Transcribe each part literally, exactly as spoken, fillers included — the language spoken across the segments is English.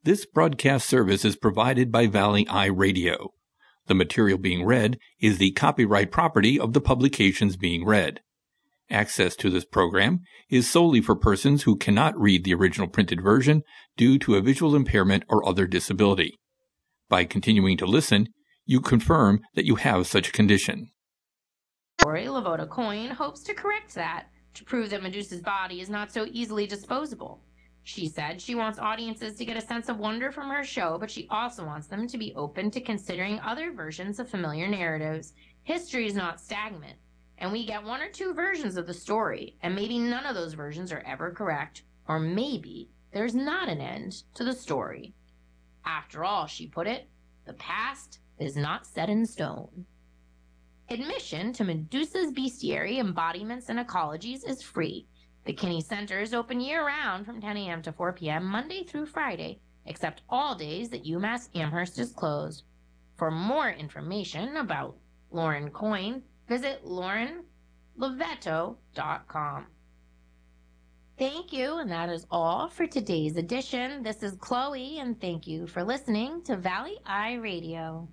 This broadcast service is provided by Valley Eye Radio. The material being read is the copyright property of the publications being read. Access to this program is solely for persons who cannot read the original printed version due to a visual impairment or other disability. By continuing to listen, you confirm that you have such a condition. Lori Lavota Coyne hopes to correct that, to prove that Medusa's body is not so easily disposable. She said she wants audiences to get a sense of wonder from her show, but she also wants them to be open to considering other versions of familiar narratives. History is not stagnant, and we get one or two versions of the story, and maybe none of those versions are ever correct, or maybe there's not an end to the story. After all, she put it, the past is not set in stone. Admission to Medusa's bestiary embodiments and ecologies is free. The Kinney Center is open year-round from ten a.m. to four p.m. Monday through Friday, except all days that UMass Amherst is closed. For more information about Lauren Coyne, visit lauren lovetto dot com. Thank you, and that is all for today's edition. This is Chloe, and thank you for listening to Valley Eye Radio.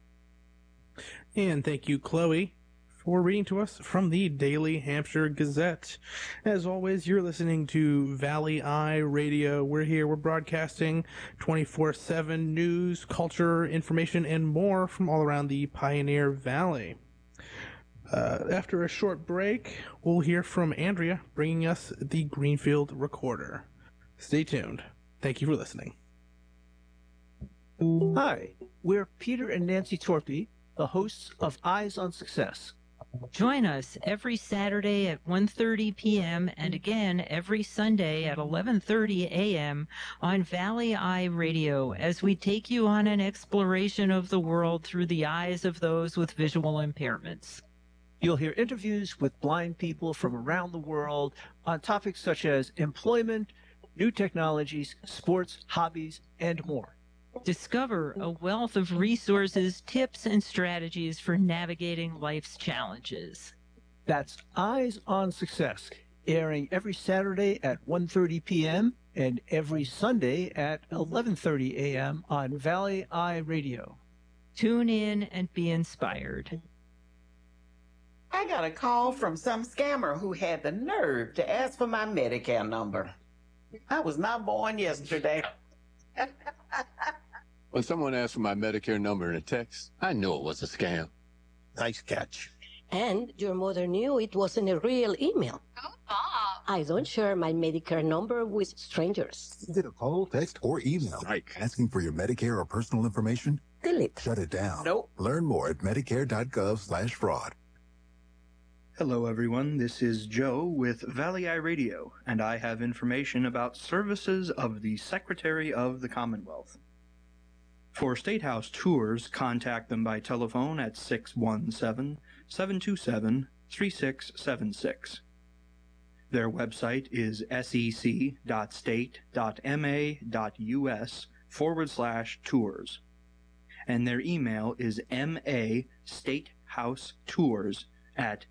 And thank you, Chloe, for reading to us from the Daily Hampshire Gazette. As always, you're listening to Valley Eye Radio. We're here, we're broadcasting twenty-four seven news, culture, information, and more from all around the Pioneer Valley. Uh, after a short break, we'll hear from Andrea bringing us the Greenfield Recorder. Stay tuned. Thank you for listening. Hi, we're Peter and Nancy Torpy, the hosts of Eyes on Success. Join us every Saturday at one thirty p.m. and again every Sunday at eleven thirty a.m. on Valley Eye Radio as we take you on an exploration of the world through the eyes of those with visual impairments. You'll hear interviews with blind people from around the world on topics such as employment, new technologies, sports, hobbies, and more. Discover a wealth of resources, tips, and strategies for navigating life's challenges. That's Eyes on Success, airing every Saturday at one thirty p.m. and every Sunday at eleven thirty a.m. on Valley Eye Radio. Tune in and be inspired. I got a call from some scammer who had the nerve to ask for my Medicare number. I was not born yesterday. When someone asked for my Medicare number in a text, I knew it was a scam. Nice catch. And your mother knew it wasn't a real email. Oh, Bob. I don't share my Medicare number with strangers. Is it a call, text, or email? Like asking for your Medicare or personal information? Delete. Shut it down. Nope. Learn more at medicare.gov slash fraud. Hello, everyone. This is Joe with Valley Eye Radio, and I have information about services of the Secretary of the Commonwealth. For State House tours, contact them by telephone at six one seven, seven two seven, three six seven six. Their website is sec.state.ma.us forward slash tours, and their email is mastatehousetours at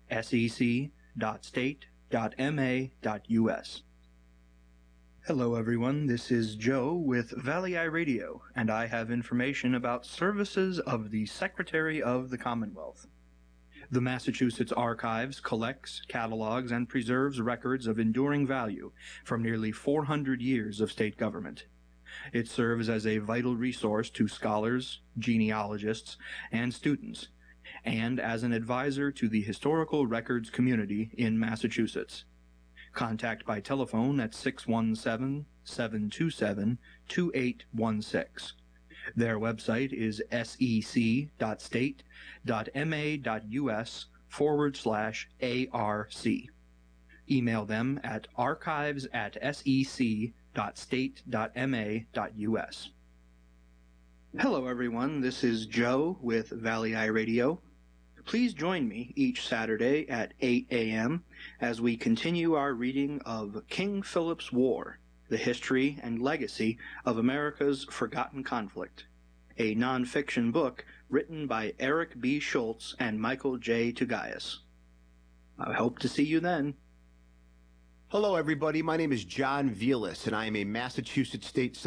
sec.state.ma.us. Hello, everyone. This is Joe with Valley Eye Radio, and I have information about services of the Secretary of the Commonwealth. The Massachusetts Archives collects, catalogs, and preserves records of enduring value from nearly four hundred years of state government. It serves as a vital resource to scholars, genealogists, and students, and as an advisor to the historical records community in Massachusetts. Contact by telephone at six one seven, seven two seven, two eight one six. Their website is sec.state.ma.us forward slash ARC. Email them at archives at sec.state.ma.us. Hello, everyone. This is Joe with Valley Eye Radio. Please join me each Saturday at eight a.m. as we continue our reading of King Philip's War, the history and legacy of America's forgotten conflict, a nonfiction book written by Eric B. Schultz and Michael J. Tugayas. I hope to see you then. Hello, everybody. My name is John Velas, and I am a Massachusetts State Senator.